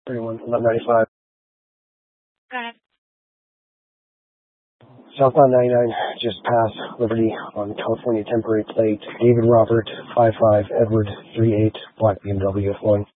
31, 1195. Go ahead. Southbound 99, just past Liberty on California temporary plate. David Robert, 55, Edward, 38, black BMW F1.